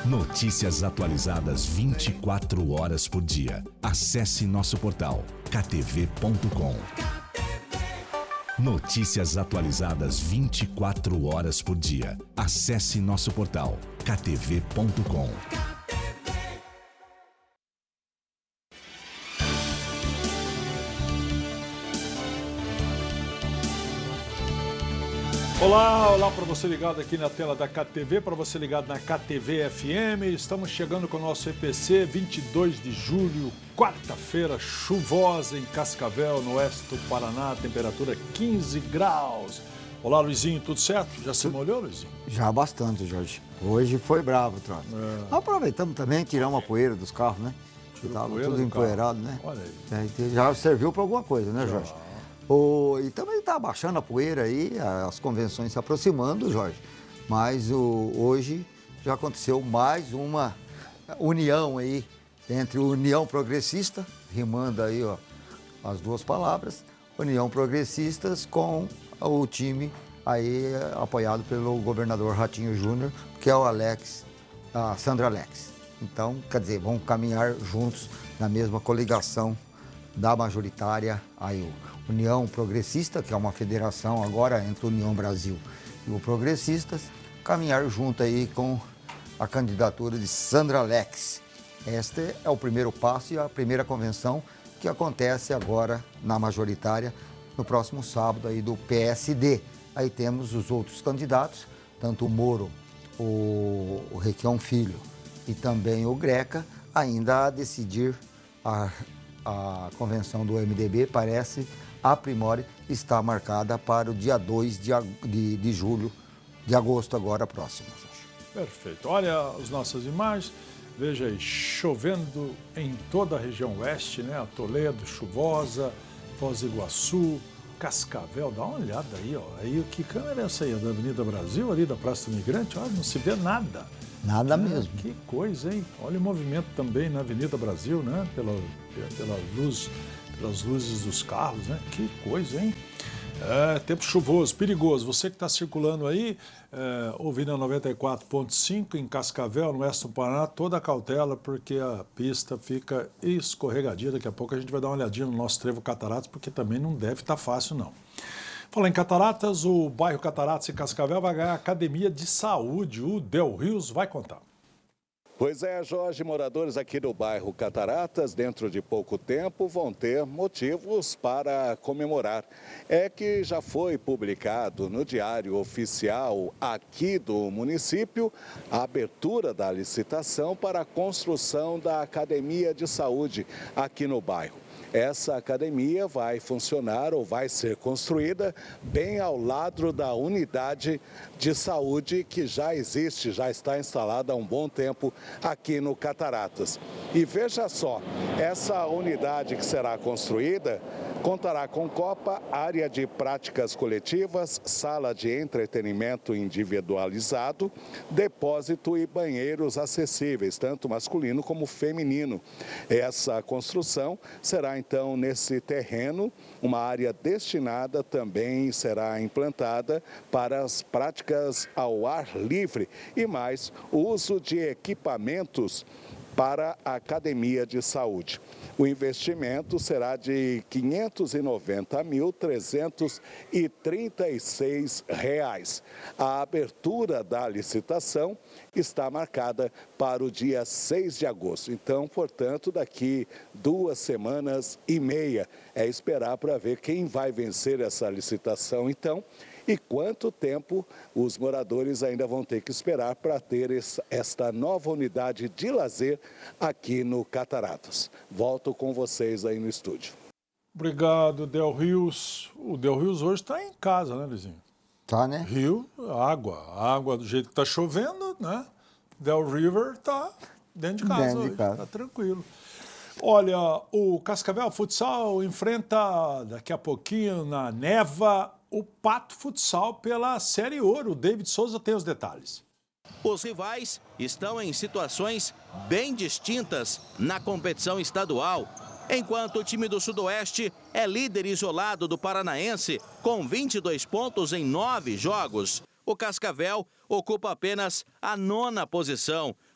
Notícias atualizadas 24 horas por dia. Acesse nosso portal ktv.com. Notícias atualizadas 24 horas por dia. Acesse nosso portal ktv.com. Olá para você ligado aqui na tela da KTV, para você ligado na KTV FM. Estamos chegando com o nosso EPC, 22 de julho, quarta-feira, chuvosa em Cascavel, no oeste do Paraná, temperatura 15 graus. Olá, Luizinho, tudo certo? Já se molhou, Luizinho? Já bastante, Jorge. Hoje foi bravo o troço. Aproveitamos também e tiramos a poeira dos carros, né? Estava tudo empoeirado, né? Olha aí. Já serviu para alguma coisa, né, Jorge? E também está baixando a poeira aí, as convenções se aproximando, Jorge. Mas hoje já aconteceu mais uma união aí entre União Progressista, rimando aí ó, as duas palavras, União Progressistas com o time aí apoiado pelo governador Ratinho Júnior, que é o a Sandra Alex. Então, quer dizer, vão caminhar juntos na mesma coligação da majoritária aí União Progressista, que é uma federação agora entre União Brasil e o Progressistas, caminhar junto aí com a candidatura de Sandra Alex. Este é o primeiro passo e a primeira convenção que acontece agora na majoritária no próximo sábado aí do PSD. Aí temos os outros candidatos, tanto o Moro, o Requião Filho e também o Greca, ainda a decidir a convenção do MDB, parece, a priori, está marcada para o dia 2 de julho, de agosto agora próximo. Perfeito. Olha as nossas imagens, veja aí, chovendo em toda a região oeste, né? A Toledo, chuvosa, Foz do Iguaçu, Cascavel, dá uma olhada aí, ó. Aí, que câmera é essa aí? Da Avenida Brasil, ali da Praça do Imigrante? Olha, não se vê nada. Nada mesmo. Que coisa, hein? Olha o movimento também na Avenida Brasil, né? Pelas luzes dos carros, né? Que coisa, hein? Tempo chuvoso, perigoso. Você que está circulando aí, ouvindo a 94.5 em Cascavel, no oeste do Paraná, toda a cautela, porque a pista fica escorregadia. Daqui a pouco a gente vai dar uma olhadinha no nosso trevo Cataratas, porque também não deve estar fácil, não. Falar em Cataratas, o bairro Cataratas em Cascavel vai ganhar academia de saúde. O Del Rios vai contar. Pois é, Jorge, moradores aqui do bairro Cataratas, dentro de pouco tempo, vão ter motivos para comemorar. É que já foi publicado no Diário Oficial aqui do município a abertura da licitação para a construção da Academia de Saúde aqui no bairro. Essa academia vai funcionar ou vai ser construída bem ao lado da unidade de saúde que já existe, já está instalada há um bom tempo aqui no Cataratas. E veja só, essa unidade que será construída contará com copa, área de práticas coletivas, sala de entretenimento individualizado, depósito e banheiros acessíveis, tanto masculino como feminino. Essa construção será então nesse terreno, uma área destinada também será implantada para as práticas ao ar livre e mais o uso de equipamentos para a Academia de Saúde. O investimento será de R$ 590.336. A abertura da licitação está marcada para o dia 6 de agosto. Então, portanto, daqui 2 semanas e meia. É esperar para ver quem vai vencer essa licitação, então, e quanto tempo os moradores ainda vão ter que esperar para ter esta nova unidade de lazer aqui no Cataratas. Volto com vocês aí no estúdio. Obrigado, Del Rios. O Del Rios hoje está em casa, né, Luizinho? Tá, né? Rio, água do jeito que está chovendo, né? Del River está dentro de casa hoje, está tranquilo. Olha, o Cascavel Futsal enfrenta daqui a pouquinho na Neva o Pato Futsal pela Série Ouro. O David Souza tem os detalhes. Os rivais estão em situações bem distintas na competição estadual. Enquanto o time do Sudoeste é líder isolado do Paranaense com 22 pontos em 9 jogos, o Cascavel ocupa apenas a 9ª posição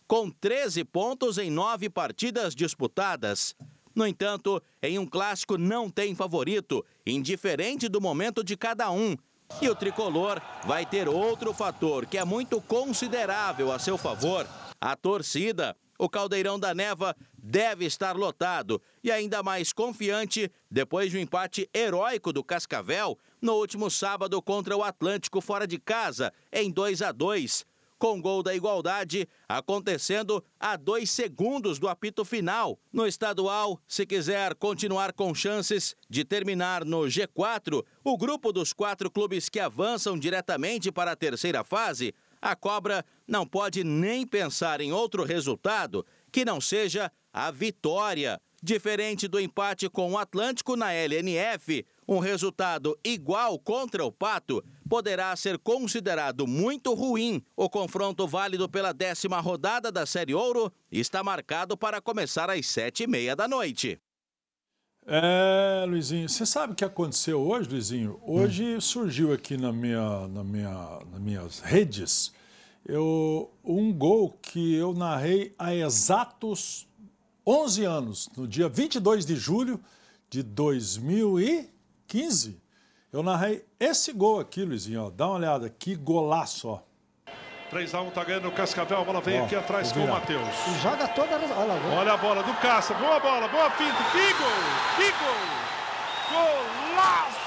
com 13 pontos em 9 partidas disputadas. No entanto, em um clássico não tem favorito, indiferente do momento de cada um. E o tricolor vai ter outro fator que é muito considerável a seu favor: a torcida. O Caldeirão da Neva deve estar lotado e ainda mais confiante depois do empate heróico do Cascavel no último sábado contra o Atlântico fora de casa, em 2-2. Com gol da igualdade acontecendo a 2 segundos do apito final. No estadual, se quiser continuar com chances de terminar no G4, o grupo dos 4 clubes que avançam diretamente para a terceira fase, a Cobra não pode nem pensar em outro resultado que não seja a vitória. Diferente do empate com o Atlântico na LNF, um resultado igual contra o Pato poderá ser considerado muito ruim. O confronto válido pela 10ª rodada da Série Ouro está marcado para começar às 7h30 da noite. Luizinho, você sabe o que aconteceu hoje, Luizinho? Hoje surgiu aqui nas minhas redes um gol que eu narrei há exatos 11 anos, no dia 22 de julho de 2015. Eu narrei esse gol aqui, Luizinho, ó. Dá uma olhada, que golaço, ó. 3-1, tá ganhando o Cascavel, a bola vem aqui atrás com o Matheus. E joga toda... Olha a bola do Caça, boa bola, boa finta, que gol! Que gol! Golaço!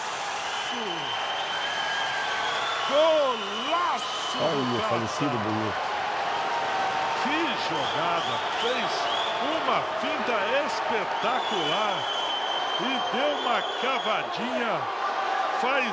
Golaço! Olha o falecido bonito. Que jogada! Fez uma finta espetacular e deu uma cavadinha. Faz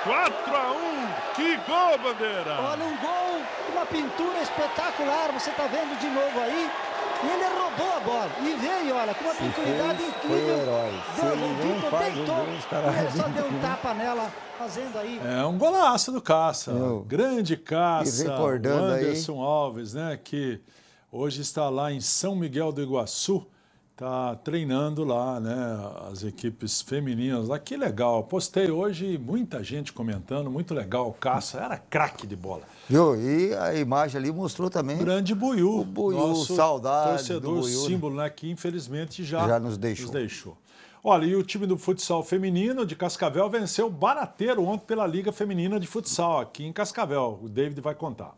4-1. Que gol, Bandeira! Olha, um gol, uma pintura espetacular. Você tá vendo de novo aí. E ele roubou a bola. E veio, olha, com uma tranquilidade incrível. Foi herói. Se ele não faz o gol, os caras ele só deu um tapa nela, fazendo aí. É um golaço do Caça. Grande Caça. E recordando o Anderson Alves, né? Que hoje está lá em São Miguel do Iguaçu. Tá treinando lá, né, as equipes femininas lá. Que legal. Postei hoje, muita gente comentando, muito legal. O Caça era craque de bola. Viu? E a imagem ali mostrou também. Grande Buiú. O Buiú, nosso saudade torcedor, do Buiú, símbolo, né, que infelizmente já nos deixou. Olha, e o time do futsal feminino de Cascavel venceu o Barateiro ontem pela Liga Feminina de Futsal, aqui em Cascavel. O David vai contar.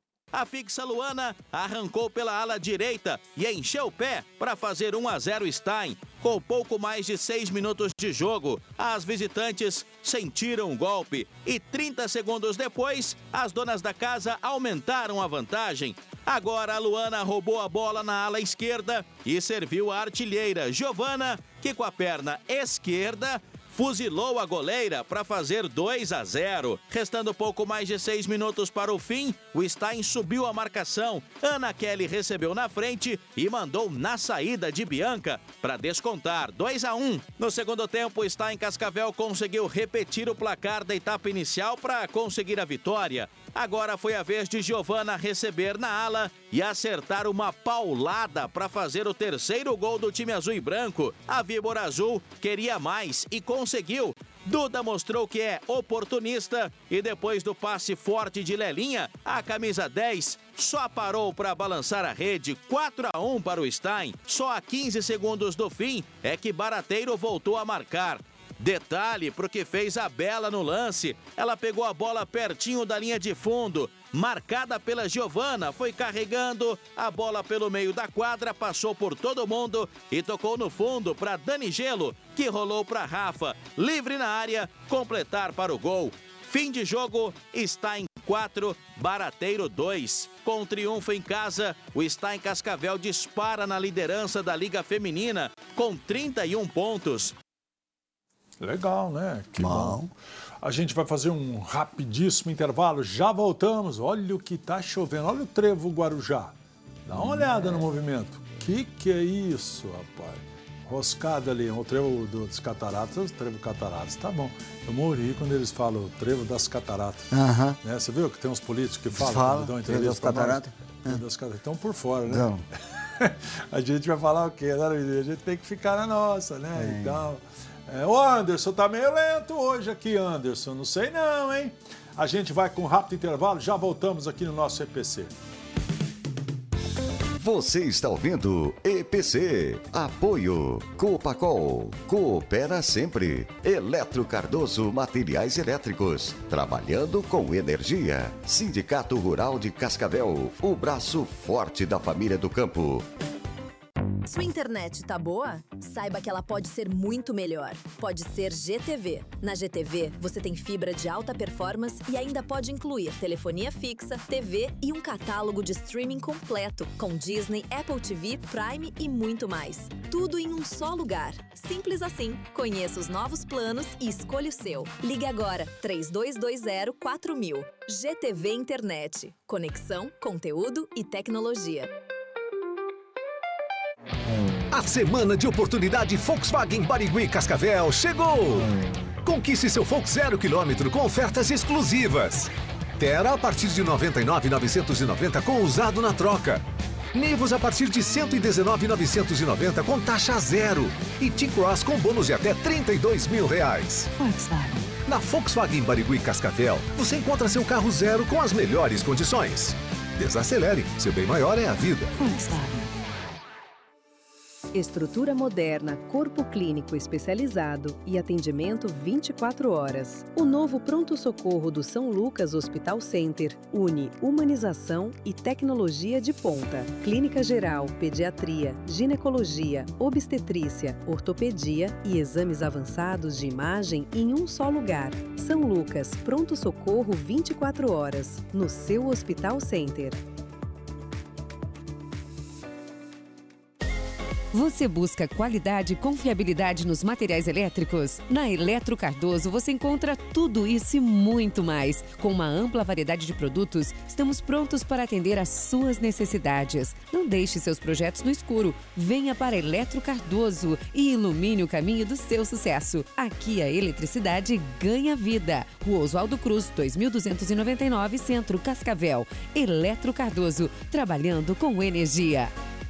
A fixa Luana arrancou pela ala direita e encheu o pé para fazer 1-0 Stein. Com pouco mais de 6 minutos de jogo, as visitantes sentiram o golpe e 30 segundos depois, as donas da casa aumentaram a vantagem. Agora a Luana roubou a bola na ala esquerda e serviu a artilheira Giovana, que com a perna esquerda fuzilou a goleira para fazer 2-0. Restando pouco mais de 6 minutos para o fim, o Stein subiu a marcação. Ana Kelly recebeu na frente e mandou na saída de Bianca para descontar 2-1. No segundo tempo, o Stein Cascavel conseguiu repetir o placar da etapa inicial para conseguir a vitória. Agora foi a vez de Giovana receber na ala e acertar uma paulada para fazer o terceiro gol do time azul e branco. A Víbora Azul queria mais e conseguiu. Duda mostrou que é oportunista e depois do passe forte de Lelinha, a camisa 10 só parou para balançar a rede. 4-1 para o Stein. Só a 15 segundos do fim é que Barateiro voltou a marcar. Detalhe pro que fez a Bela no lance. Ela pegou a bola pertinho da linha de fundo. Marcada pela Giovana, foi carregando a bola pelo meio da quadra, passou por todo mundo e tocou no fundo para Dani Gelo, que rolou para Rafa. Livre na área, completar para o gol. Fim de jogo, Stein 4, Barateiro 2. Com triunfo em casa, o Stein Cascavel dispara na liderança da Liga Feminina com 31 pontos. Legal, né? Que bom. A gente vai fazer um rapidíssimo intervalo. Já voltamos. Olha o que tá chovendo. Olha o trevo Guarujá. Dá uma olhada no movimento. Que é isso, rapaz? Roscada ali. O trevo dos cataratas, o trevo cataratas. Tá bom. Eu morri quando eles falam o trevo das cataratas. Né? Você viu que tem uns políticos que falam, dão entrevista das cataratas? Estão por fora, né? Não. A gente vai falar o quê? A gente tem que ficar na nossa, né? Então... o Anderson tá meio lento hoje aqui, Anderson. Não sei não, hein? A gente vai com um rápido intervalo, já voltamos aqui no nosso EPC. Você está ouvindo EPC. Apoio Copacol. Coopera sempre. Eletro Cardoso Materiais Elétricos. Trabalhando com energia. Sindicato Rural de Cascavel. O braço forte da família do campo. Sua internet tá boa? Saiba que ela pode ser muito melhor. Pode ser GTV. Na GTV, você tem fibra de alta performance e ainda pode incluir telefonia fixa, TV e um catálogo de streaming completo, com Disney, Apple TV, Prime e muito mais. Tudo em um só lugar. Simples assim. Conheça os novos planos e escolha o seu. Ligue agora, 3220-4000. GTV Internet. Conexão, conteúdo e tecnologia. A semana de oportunidade Volkswagen Barigui Cascavel chegou! Conquiste seu Volks 0 km com ofertas exclusivas. Terra a partir de R$ 99.990 com usado na troca. Nivus a partir de R$ 119.990 com taxa zero. E T-Cross com bônus de até R$ 32 mil. Volkswagen. Na Volkswagen Barigui Cascavel, você encontra seu carro zero com as melhores condições. Desacelere, seu bem maior é a vida. Volkswagen. Estrutura moderna, corpo clínico especializado e atendimento 24 horas. O novo pronto-socorro do São Lucas Hospital Center une humanização e tecnologia de ponta. Clínica geral, pediatria, ginecologia, obstetrícia, ortopedia e exames avançados de imagem em um só lugar. São Lucas, pronto-socorro 24 horas, no seu Hospital Center. Você busca qualidade e confiabilidade nos materiais elétricos? Na Eletro Cardoso você encontra tudo isso e muito mais. Com uma ampla variedade de produtos, estamos prontos para atender às suas necessidades. Não deixe seus projetos no escuro. Venha para Eletro Cardoso e ilumine o caminho do seu sucesso. Aqui a eletricidade ganha vida. Rua Oswaldo Cruz, 2299, Centro, Cascavel. Eletro Cardoso, trabalhando com energia.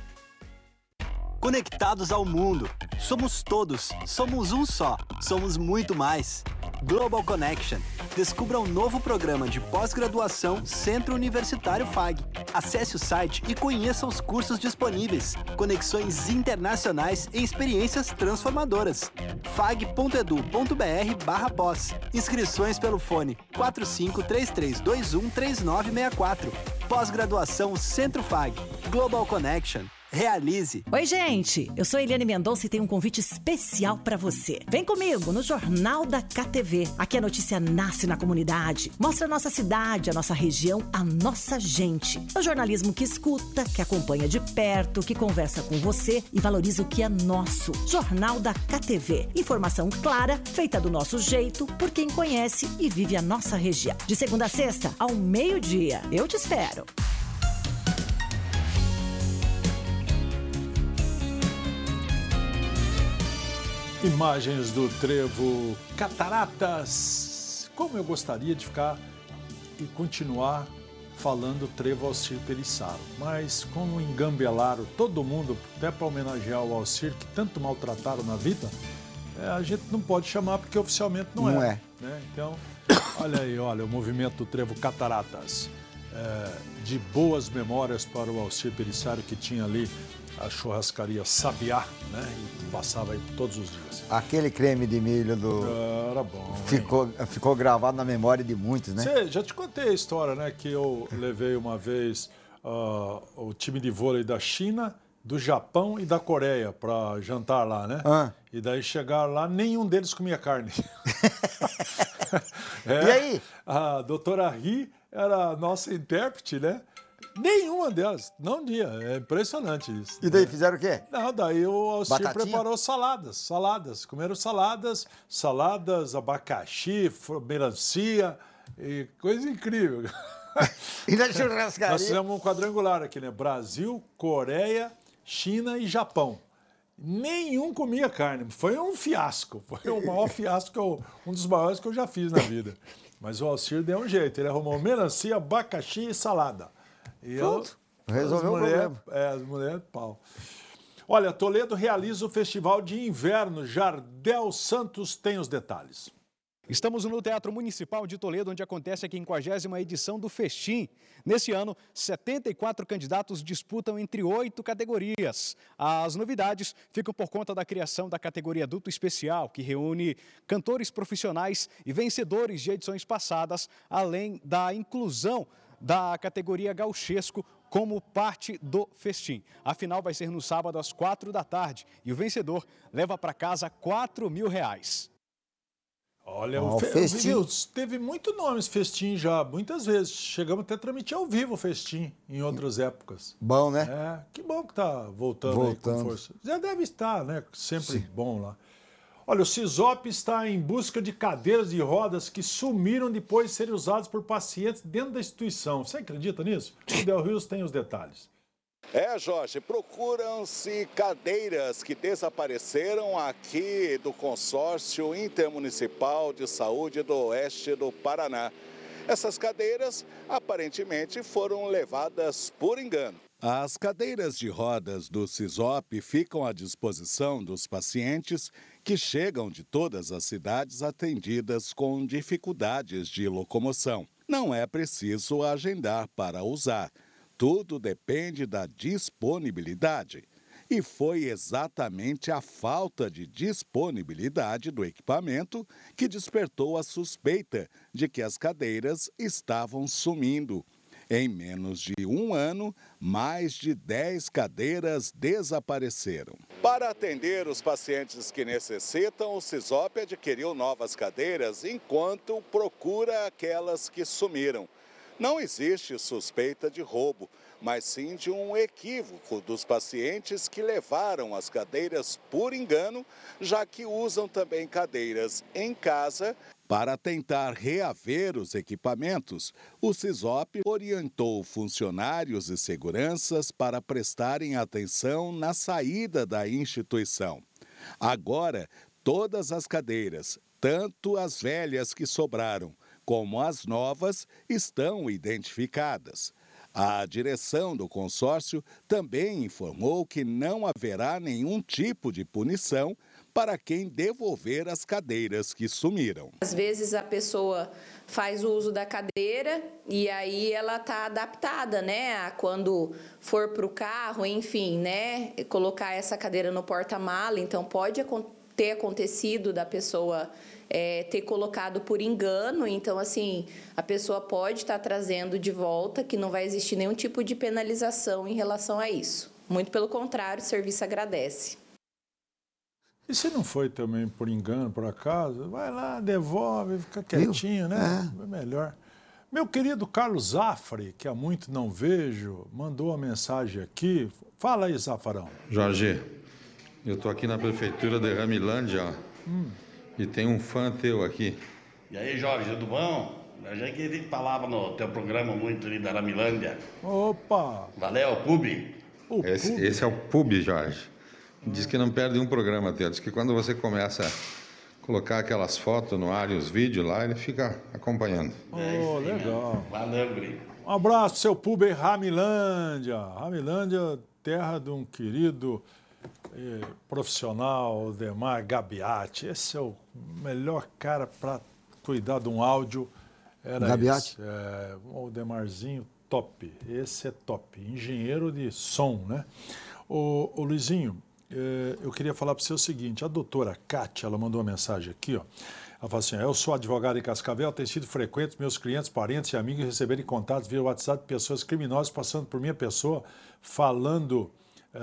Conectados ao mundo. Somos todos. Somos um só. Somos muito mais. Global Connection. Descubra um novo programa de pós-graduação Centro Universitário FAG. Acesse o site e conheça os cursos disponíveis. Conexões internacionais e experiências transformadoras. fag.edu.br/pós. Inscrições pelo fone 4533213964. Pós-graduação Centro FAG. Global Connection. Realize. Oi, gente. Eu sou Eliane Mendonça e tenho um convite especial para você. Vem comigo no Jornal da KTV. Aqui a notícia nasce na comunidade. Mostra a nossa cidade, a nossa região, a nossa gente. É o jornalismo que escuta, que acompanha de perto, que conversa com você e valoriza o que é nosso. Jornal da KTV. Informação clara, feita do nosso jeito, por quem conhece e vive a nossa região. De segunda a sexta, ao meio-dia. Eu te espero. Imagens do trevo Cataratas. Como eu gostaria de ficar e continuar falando trevo Alcir Perissaro. Mas como engambelaram todo mundo, até para homenagear o Alcir, que tanto maltrataram na vida, a gente não pode chamar porque oficialmente não é. Né? Então, olha aí, olha, o movimento do trevo Cataratas. De boas memórias para o Alcir Perissaro, que tinha ali a churrascaria Sabiá, né? E passava aí todos os dias. Aquele creme de milho do... Era bom. Ficou gravado na memória de muitos, né? Já te contei a história, né? Que eu levei uma vez o time de vôlei da China, do Japão e da Coreia para jantar lá, né? E daí chegaram lá, nenhum deles comia carne. E aí? A doutora Ri era a nossa intérprete, né? Nenhuma delas, não dia. É impressionante isso. E daí fizeram o quê? Não, daí o Alcir preparou saladas. Comeram saladas, abacaxi, melancia e coisa incrível. E na churrascaria? Nós fizemos um quadrangular aqui, né? Brasil, Coreia, China e Japão. Nenhum comia carne. Foi um fiasco. Foi o maior fiasco, um dos maiores que eu já fiz na vida. Mas o Alcir deu um jeito. Ele arrumou melancia, abacaxi e salada. E resolveu o problema. As mulheres, pau. Olha, Toledo realiza o Festival de Inverno. Jardel Santos tem os detalhes. Estamos no Teatro Municipal de Toledo, onde acontece a 50ª edição do Festim. Nesse ano, 74 candidatos disputam entre 8 categorias. As novidades ficam por conta da criação da categoria Adulto Especial, que reúne cantores profissionais e vencedores de edições passadas, além da inclusão da categoria Gauchesco como parte do festim. A final vai ser no sábado às 4 da tarde e o vencedor leva para casa R$4.000. Olha, o festim. Teve muito nome esse festim já, muitas vezes. Chegamos até a transmitir ao vivo o festim em outras épocas. Bom, né? Que bom que tá voltando aí com força. Já deve estar, né? Sempre bom lá. Olha, o Sisop está em busca de cadeiras de rodas que sumiram depois de serem usadas por pacientes dentro da instituição. Você acredita nisso? O Del Rios tem os detalhes. Jorge, procuram-se cadeiras que desapareceram aqui do Consórcio Intermunicipal de Saúde do Oeste do Paraná. Essas cadeiras aparentemente foram levadas por engano. As cadeiras de rodas do Sisop ficam à disposição dos pacientes que chegam de todas as cidades atendidas com dificuldades de locomoção. Não é preciso agendar para usar. Tudo depende da disponibilidade. E foi exatamente a falta de disponibilidade do equipamento que despertou a suspeita de que as cadeiras estavam sumindo. Em menos de um ano, mais de 10 cadeiras desapareceram. Para atender os pacientes que necessitam, o Sisop adquiriu novas cadeiras enquanto procura aquelas que sumiram. Não existe suspeita de roubo, mas sim de um equívoco dos pacientes que levaram as cadeiras por engano, já que usam também cadeiras em casa. Para tentar reaver os equipamentos, o Sisop orientou funcionários e seguranças para prestarem atenção na saída da instituição. Agora, todas as cadeiras, tanto as velhas que sobraram, como as novas, estão identificadas. A direção do consórcio também informou que não haverá nenhum tipo de punição para quem devolver as cadeiras que sumiram. Às vezes a pessoa faz o uso da cadeira e aí ela está adaptada, né, a quando for para o carro, enfim, né, colocar essa cadeira no porta-mala. Então pode ter acontecido da pessoa ter colocado por engano, então assim, a pessoa pode estar trazendo de volta, que não vai existir nenhum tipo de penalização em relação a isso. Muito pelo contrário, o serviço agradece. E se não foi também por engano, por acaso, vai lá, devolve, fica quietinho, né? É melhor. Meu querido Carlos Zafre, que há muito não vejo, mandou uma mensagem aqui. Fala aí, Zafarão. Jorge, eu estou aqui na prefeitura de Ramilândia, e tem um fã teu aqui. E aí, Jorge, tudo bom? Eu já que falava no teu programa muito ali da Ramilândia. Opa! Valeu, Pubi. Esse é o Pubi, Jorge. Diz que não perde um programa teu. Diz que quando você começa a colocar aquelas fotos no ar e os vídeos lá, ele fica acompanhando. Legal. Valeu, Gri. Um abraço, seu Pubi em Ramilândia. Ramilândia, terra de um querido profissional, Demar Gabiati. Esse é o melhor cara para cuidar de um áudio. Era Gabiati? O Demarzinho, top. Esse é top. Engenheiro de som, né? O Luizinho, eu queria falar para você o seguinte. A doutora Kátia, ela mandou uma mensagem aqui, ó. Ela fala assim, eu sou advogada em Cascavel, tem sido frequente meus clientes, parentes e amigos receberem contatos via WhatsApp de pessoas criminosas passando por minha pessoa, falando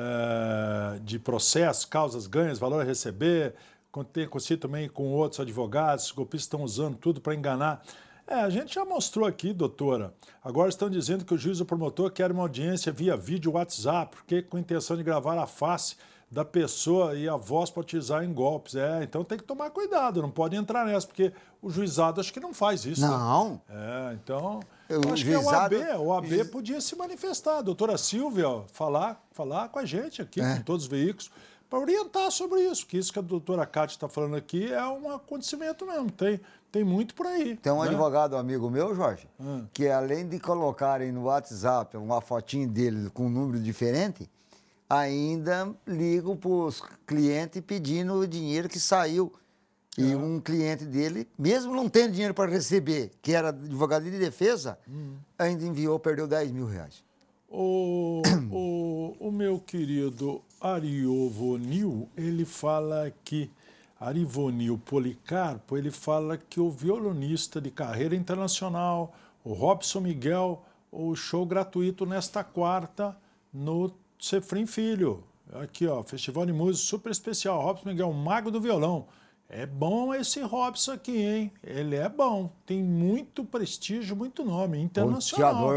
de processos, causas ganhas, valor a receber. Tem acontecido também com outros advogados, os golpistas estão usando tudo para enganar. A gente já mostrou aqui, doutora. Agora estão dizendo que o juiz ou promotor quer uma audiência via vídeo WhatsApp, porque com a intenção de gravar a face da pessoa e a voz para utilizar em golpes. Então tem que tomar cuidado, não pode entrar nessa, porque o juizado acho que não faz isso. Não. Né? Então, acho que o AB podia se manifestar. A doutora Silvia, falar com a gente aqui, com todos os veículos, para orientar sobre isso, porque isso que a doutora Cátia está falando aqui é um acontecimento mesmo, tem muito por aí. Tem um advogado amigo meu, Jorge, que além de colocarem no WhatsApp uma fotinho dele com um número diferente, ainda ligam para os clientes pedindo o dinheiro que saiu E um cliente dele, mesmo não tendo dinheiro para receber, que era advogado de defesa, ainda enviou, perdeu 10 mil reais. O meu querido Arivonil, ele fala que, Arivonil Policarpo, ele fala que o violonista de carreira internacional, o Robson Miguel, o show gratuito nesta quarta no Cefrim Filho. Aqui, ó, Festival de Música super especial, Robson Miguel, mago do violão. É bom esse Robson aqui, hein? Ele é bom, tem muito prestígio, muito nome, internacional.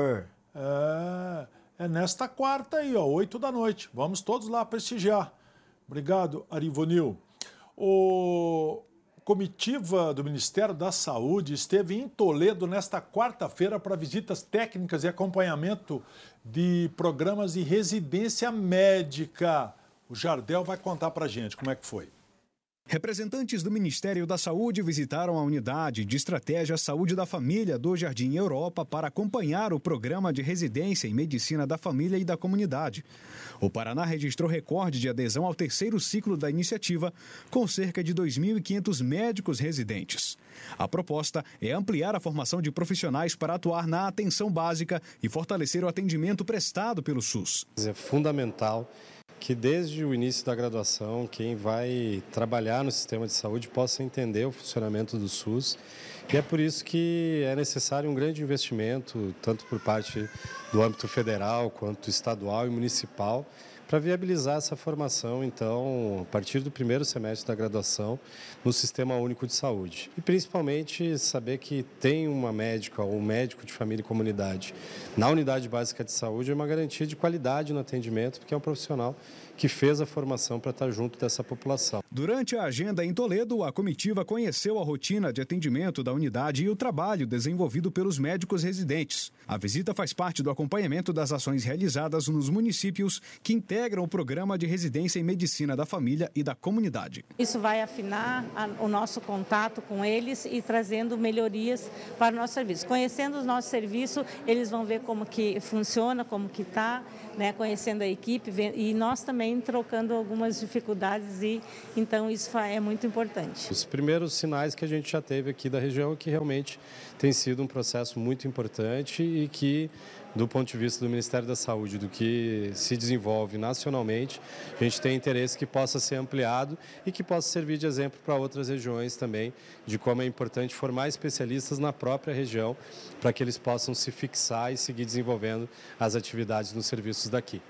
É nesta quarta aí, ó, 8 da noite. Vamos todos lá prestigiar. Obrigado, Arivonil. O comitiva do Ministério da Saúde esteve em Toledo nesta quarta-feira para visitas técnicas e acompanhamento de programas de residência médica. O Jardel vai contar para a gente como é que foi. Representantes do Ministério da Saúde visitaram a unidade de estratégia Saúde da Família do Jardim Europa para acompanhar o programa de residência em Medicina da Família e da Comunidade. O Paraná registrou recorde de adesão ao terceiro ciclo da iniciativa, com cerca de 2.500 médicos residentes. A proposta é ampliar a formação de profissionais para atuar na atenção básica e fortalecer o atendimento prestado pelo SUS. É fundamental que desde o início da graduação, quem vai trabalhar no sistema de saúde possa entender o funcionamento do SUS. E é por isso que é necessário um grande investimento, tanto por parte do âmbito federal, quanto estadual e municipal, para viabilizar essa formação, então, a partir do primeiro semestre da graduação, no Sistema Único de Saúde. E, principalmente, saber que tem uma médica ou um médico de família e comunidade na unidade básica de saúde é uma garantia de qualidade no atendimento, porque é um profissional que fez a formação para estar junto dessa população. Durante a agenda em Toledo, a comitiva conheceu a rotina de atendimento da unidade e o trabalho desenvolvido pelos médicos residentes. A visita faz parte do acompanhamento das ações realizadas nos municípios que integram o programa de residência em Medicina da Família e da Comunidade. Isso vai afinar o nosso contato com eles e trazendo melhorias para o nosso serviço. Conhecendo o nosso serviço, eles vão ver como que funciona, como que está, né, conhecendo a equipe e nós também trocando algumas dificuldades e então isso é muito importante. Os primeiros sinais que a gente já teve aqui da região é que realmente tem sido um processo muito importante e que, do ponto de vista do Ministério da Saúde, do que se desenvolve nacionalmente, a gente tem interesse que possa ser ampliado e que possa servir de exemplo para outras regiões também, de como é importante formar especialistas na própria região para que eles possam se fixar e seguir desenvolvendo as atividades nos serviços daqui.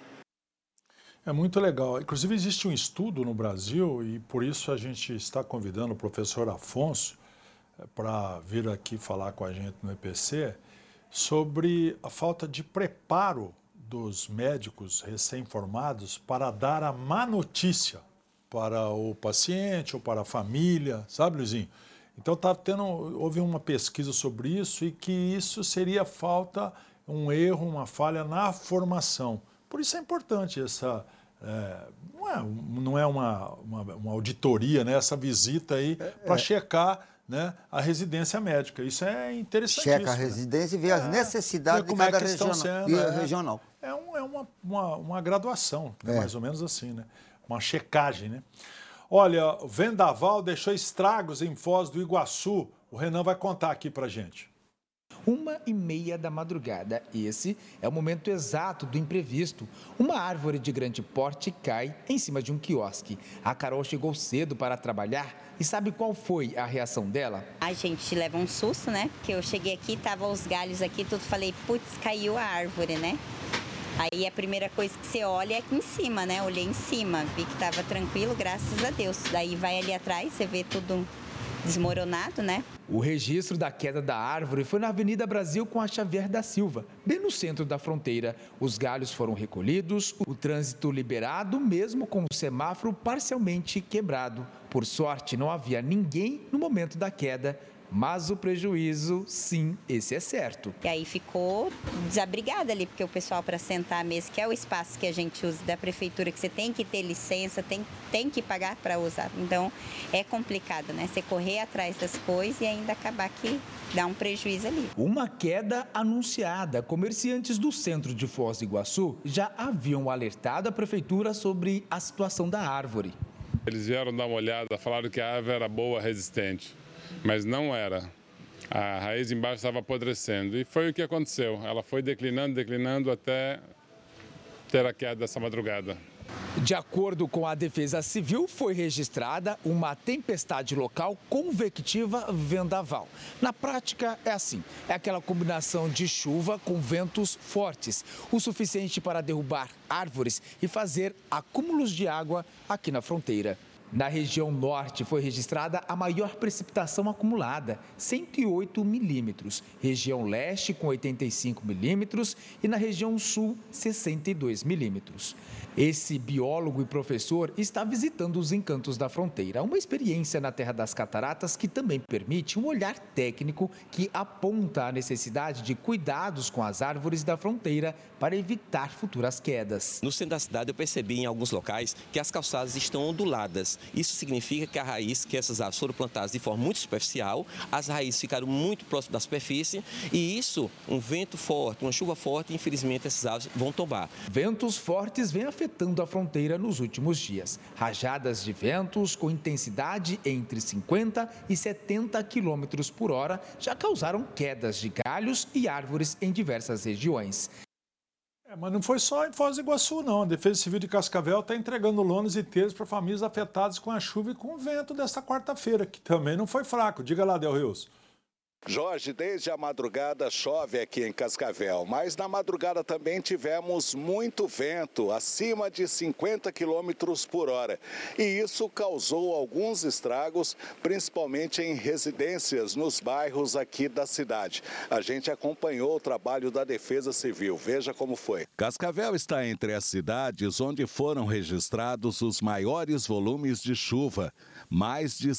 É muito legal. Inclusive, existe um estudo no Brasil e por isso a gente está convidando o professor Afonso para vir aqui falar com a gente no EPC sobre a falta de preparo dos médicos recém-formados para dar a má notícia para o paciente ou para a família, sabe, Luizinho? Então, houve uma pesquisa sobre isso e que isso seria falta, um erro, uma falha na formação. Por isso é importante essa... não é uma auditoria, né? Essa visita aí para checar, né, a residência médica. Isso é interessantíssimo. Checa a residência e vê as necessidades de cada regional. É uma graduação, né? Mais ou menos assim, né? Uma checagem, né? Olha, o vendaval deixou estragos em Foz do Iguaçu. O Renan vai contar aqui pra gente. 1h30 da madrugada. Esse é o momento exato do imprevisto. Uma árvore de grande porte cai em cima de um quiosque. A Carol chegou cedo para trabalhar e sabe qual foi a reação dela? A gente leva um susto, né? Porque eu cheguei aqui, tava os galhos aqui, tudo, falei, putz, caiu a árvore, né? Aí a primeira coisa que você olha é aqui em cima, né? Olhei em cima, vi que tava tranquilo, graças a Deus. Daí vai ali atrás, você vê tudo desmoronado, né? O registro da queda da árvore foi na Avenida Brasil com a Xavier da Silva, bem no centro da fronteira. Os galhos foram recolhidos, o trânsito liberado, mesmo com o semáforo parcialmente quebrado. Por sorte, não havia ninguém no momento da queda, mas o prejuízo, sim, esse é certo. E aí ficou desabrigada ali, porque o pessoal para sentar mesmo, que é o espaço que a gente usa da prefeitura, que você tem que ter licença, tem que pagar para usar. Então, é complicado, né? Você correr atrás das coisas e ainda acabar que dá um prejuízo ali. Uma queda anunciada. Comerciantes do centro de Foz do Iguaçu já haviam alertado a prefeitura sobre a situação da árvore. Eles vieram dar uma olhada, falaram que a árvore era boa, resistente, mas não era. A raiz embaixo estava apodrecendo e foi o que aconteceu. Ela foi declinando até ter a queda dessa madrugada. De acordo com a Defesa Civil, foi registrada uma tempestade local convectiva vendaval. Na prática, é assim, é aquela combinação de chuva com ventos fortes, o suficiente para derrubar árvores e fazer acúmulos de água aqui na fronteira. Na região norte foi registrada a maior precipitação acumulada, 108 milímetros. Região leste com 85 milímetros e na região sul, 62 milímetros. Esse biólogo e professor está visitando os encantos da fronteira, uma experiência na Terra das Cataratas que também permite um olhar técnico que aponta a necessidade de cuidados com as árvores da fronteira para evitar futuras quedas. No centro da cidade eu percebi em alguns locais que as calçadas estão onduladas. Isso significa que a raiz, que essas árvores foram plantadas de forma muito superficial, as raízes ficaram muito próximas da superfície e isso, um vento forte, uma chuva forte, infelizmente essas árvores vão tombar. Ventos fortes vêm afetando a fronteira nos últimos dias. Rajadas de ventos com intensidade entre 50 e 70 km por hora já causaram quedas de galhos e árvores em diversas regiões. Mas não foi só em Foz do Iguaçu, não. A Defesa Civil de Cascavel está entregando lonas e telhas para famílias afetadas com a chuva e com o vento desta quarta-feira, que também não foi fraco. Diga lá, Del Rios. Jorge, desde a madrugada chove aqui em Cascavel, mas na madrugada também tivemos muito vento, acima de 50 km por hora. E isso causou alguns estragos, principalmente em residências nos bairros aqui da cidade. A gente acompanhou o trabalho da Defesa Civil, veja como foi. Cascavel está entre as cidades onde foram registrados os maiores volumes de chuva, mais de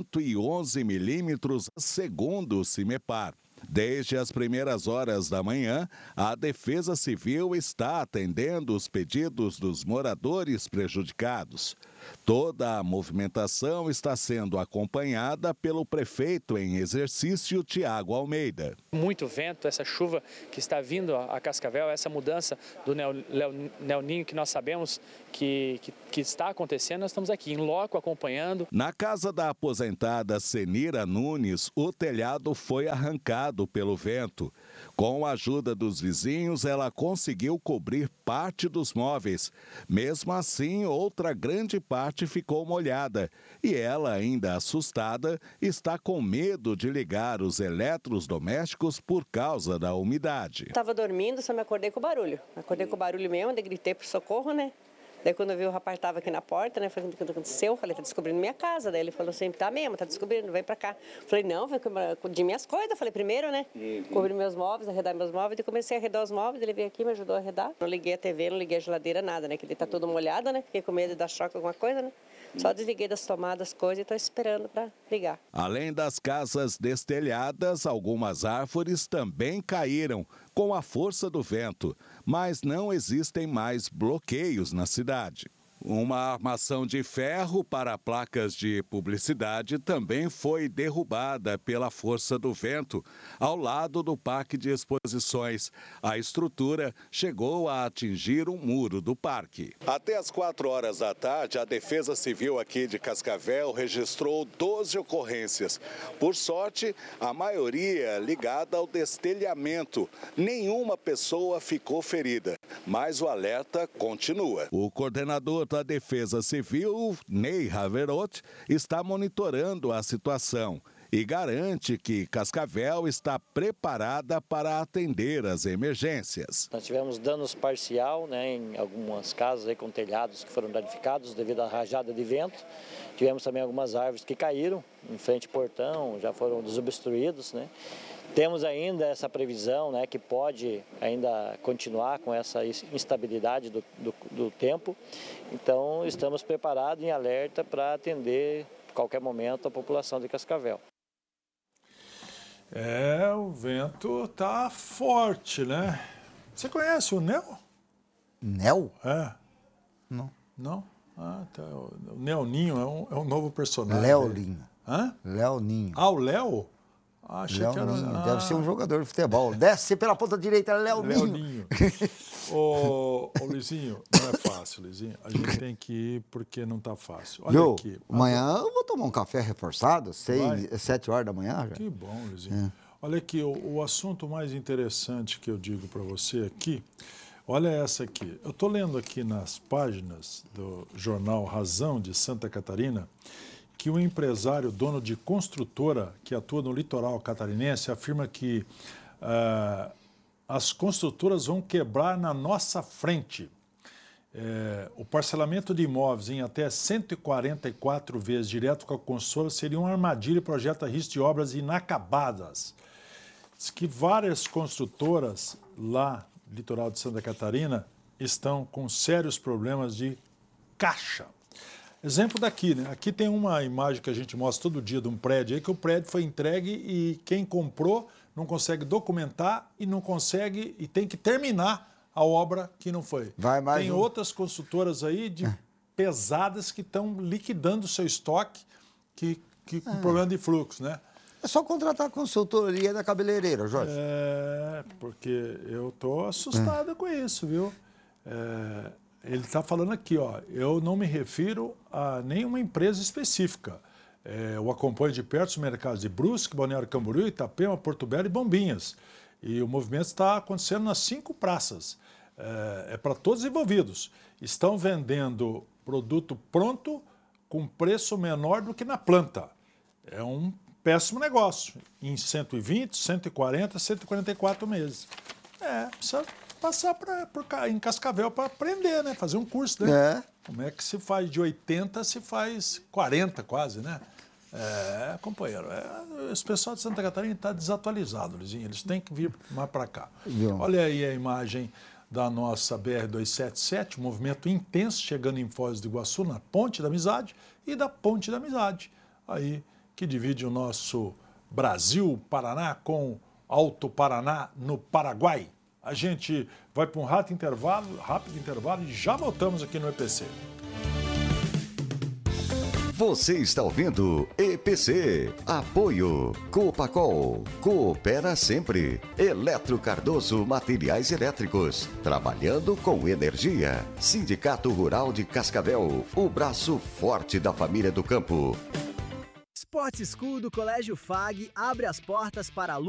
111 milímetros segundo o CIMEPAR. Desde as primeiras horas da manhã, a Defesa Civil está atendendo os pedidos dos moradores prejudicados. Toda a movimentação está sendo acompanhada pelo prefeito em exercício, Tiago Almeida. Muito vento, essa chuva que está vindo a Cascavel, essa mudança do Nel Ninho que nós sabemos que está acontecendo, nós estamos aqui em loco acompanhando. Na casa da aposentada Senira Nunes, o telhado foi arrancado pelo vento. Com a ajuda dos vizinhos, ela conseguiu cobrir parte dos móveis. Mesmo assim, outra grande parte ficou molhada. E ela, ainda assustada, está com medo de ligar os eletrodomésticos por causa da umidade. Estava dormindo, só me acordei com o barulho. Acordei com o barulho mesmo, daí gritei por socorro, né? Daí quando eu vi o rapaz estava aqui na porta, né? Falei, o que aconteceu? Falei, tá descobrindo minha casa. Daí ele falou assim, tá mesmo, tá descobrindo, vem pra cá. Falei, não, de minhas coisas. Falei, primeiro, né? Cobrir meus móveis, arredar meus móveis. Daí comecei a arredar os móveis, ele veio aqui, me ajudou a arredar. Não liguei a TV, não liguei a geladeira, nada, né? Que ele tá todo molhado, né? Fiquei com medo de dar choque, alguma coisa, né? Só desliguei das tomadas, coisas e estou esperando para ligar. Além das casas destelhadas, algumas árvores também caíram com a força do vento, mas não existem mais bloqueios na cidade. Uma armação de ferro para placas de publicidade também foi derrubada pela força do vento ao lado do parque de exposições. A estrutura chegou a atingir um muro do parque. Até às 4 horas da tarde, a Defesa Civil aqui de Cascavel registrou 12 ocorrências. Por sorte, a maioria ligada ao destelhamento. Nenhuma pessoa ficou ferida, mas o alerta continua. O coordenador da Defesa Civil, Ney Haverot, está monitorando a situação e garante que Cascavel está preparada para atender as emergências. Nós tivemos danos parcial, né, em algumas casas aí, com telhados que foram danificados devido à rajada de vento. Tivemos também algumas árvores que caíram em frente ao portão, já foram desobstruídos, né. Temos ainda essa previsão, né, que pode ainda continuar com essa instabilidade do tempo. Então, estamos preparados em alerta para atender, a qualquer momento, a população de Cascavel. O vento tá forte, né? Você conhece o Nel? Nel? É. Não. Não? Ah, tá. O Nel Ninho é um novo personagem. Léo Ninho. Hã? Léo Ninho. Ah, o Léo? Achei que era... Deve ser um jogador de futebol. Desce pela ponta direita, Leoninho. Ô, Luizinho, não é fácil, Luizinho. A gente tem que ir porque não tá fácil. Olha aqui. Amanhã eu vou tomar um café reforçado, 7 horas da manhã. Já. Que bom, Luizinho. Olha aqui, o assunto mais interessante que eu digo para você aqui, olha essa aqui. Eu estou lendo aqui nas páginas do jornal Razão de Santa Catarina que um empresário dono de construtora que atua no litoral catarinense afirma que as construtoras vão quebrar na nossa frente. O parcelamento de imóveis em até 144 vezes direto com a construtora seria uma armadilha e projeta risco de obras inacabadas. Diz que várias construtoras lá no litoral de Santa Catarina estão com sérios problemas de caixa. Exemplo daqui, né? Aqui tem uma imagem que a gente mostra todo dia de um prédio aí, que o prédio foi entregue e quem comprou não consegue documentar e não consegue e tem que terminar a obra que não foi. Tem outras construtoras aí pesadas que estão liquidando o seu estoque com problema de fluxo, né? É só contratar a consultoria da cabeleireira, Jorge. Porque eu estou assustado com isso, viu? Ele está falando aqui, ó, eu não me refiro a nenhuma empresa específica. Eu acompanho de perto os mercados de Brusque, Balneário Camboriú, Itapema, Porto Belo e Bombinhas. E o movimento está acontecendo nas 5 praças. É para todos os envolvidos. Estão vendendo produto pronto com preço menor do que na planta. É um péssimo negócio. Em 120, 140, 144 meses. Precisa passar em Cascavel para aprender, né? Fazer um curso, né? Como é que se faz de 80, se faz 40 quase, né? Companheiro, esse pessoal de Santa Catarina está desatualizado, Luizinho. Eles têm que vir mais para cá. Olha aí a imagem da nossa BR-277, um movimento intenso chegando em Foz do Iguaçu, na Ponte da Amizade e da Ponte da Amizade, aí que divide o nosso Brasil, Paraná, com Alto Paraná, no Paraguai. A gente vai para um rápido intervalo e já voltamos aqui no EPC. Você está ouvindo EPC. Apoio Copacol. Coopera sempre. Eletro Cardoso Materiais Elétricos. Trabalhando com energia. Sindicato Rural de Cascavel. O braço forte da família do campo. Sport School do Colégio FAG abre as portas para alunos